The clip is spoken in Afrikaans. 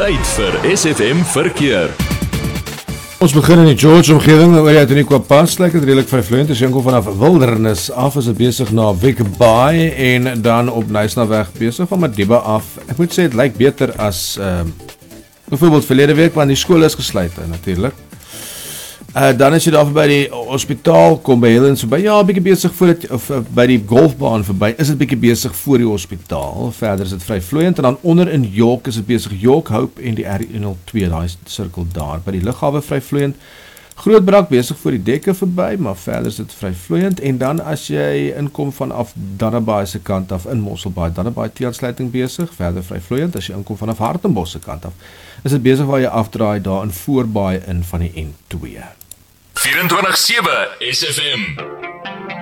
Tyd vir SFM Verkeer. Ons begin in die George-omgewing, oor die Atoniqua Pas, lyk het redelijk vryvloeiend, as jy kom vanaf Wildernis af, is het bezig na Wickebaai, en dan op Nysnaweg bezig van Madiba af. Ek moet sê, het lyk beter as, bijvoorbeeld verlede week, want die skool is gesluit, natuurlijk. Dan as jy daar by die hospitaal kom by Helens verby, ja, bykie bezig voor het, of by die golfbaan verby, is het bykie bezig voor die hospitaal, verder is het vryvloeiend, en dan onder in York is het bezig, York, Hope en die R102, die cirkel daar, by die lughawe vryvloeiend, Grootbrak bezig voor die dekke verby, maar verder is het vryvloeiend, en dan as jy inkom vanaf Dannebaai se kant af, in Mosselbaai, Dannebaai T-aansluiting bezig, verder vryvloeiend, as jy inkom vanaf Hartenbos se kant af, is het bezig waar jy afdraai daar in Voorbaai in van die N2. 24/7 SFM.